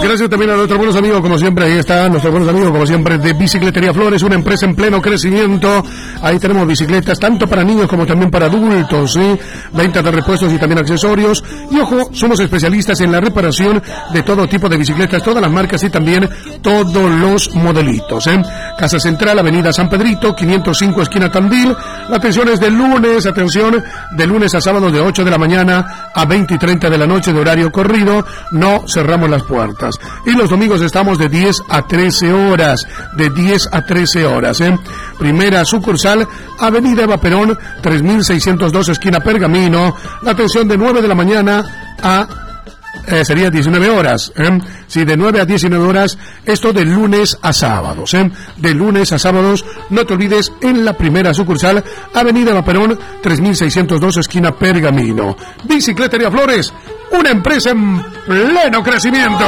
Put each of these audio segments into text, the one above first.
Gracias también a nuestros buenos amigos, como siempre, ahí están nuestros buenos amigos, como siempre, de Bicicletería Flores, una empresa en pleno crecimiento. Ahí tenemos bicicletas tanto para niños como también para adultos, ¿sí? Venta de repuestos y también accesorios. Y ojo, somos especialistas en la reparación de todo tipo de bicicletas, todas las marcas y también todos los modelitos, ¿eh? Casa Central, Avenida San Pedrito, 505, esquina Tandil. La atención es de lunes a sábado de 8 de la mañana a 20 y 30 de la noche de horario corrido. No cerramos las puertas. Y los domingos estamos de 10 a 13 horas. De 10 a 13 horas, ¿eh? Primera sucursal, Avenida Eva Perón, 3602, esquina Pergamino. La atención de 9 de la mañana a... sería 19 horas, sí, de 9 a 19 horas, esto de lunes a sábados, de lunes a sábados. No te olvides, en la primera sucursal, Avenida Eva Perón, 3602, esquina Pergamino. Bicicletería Flores, una empresa en pleno crecimiento.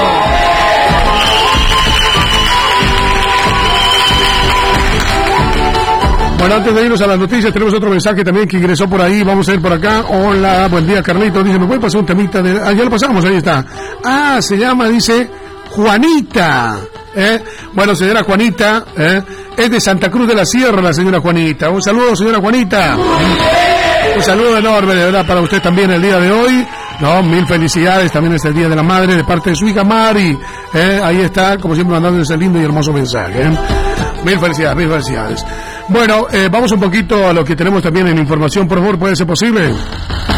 Bueno, antes de irnos a las noticias, tenemos otro mensaje también que ingresó por ahí. Vamos a ir por acá. Hola, buen día, Carlito. Dice, ¿me puede pasar un temita de...? Ah, ya lo pasamos, ahí está. Ah, se llama, dice, Juanita. Bueno, señora Juanita, es de Santa Cruz de la Sierra, la señora Juanita. Un saludo, señora Juanita. Un saludo enorme, de verdad, para usted también el día de hoy. No, mil felicidades, también es el Día de la Madre de parte de su hija Mari. Ahí está, como siempre, mandando ese lindo y hermoso mensaje. Mil felicidades, mil felicidades. Bueno, vamos un poquito a lo que tenemos también en información, por favor, ¿puede ser posible?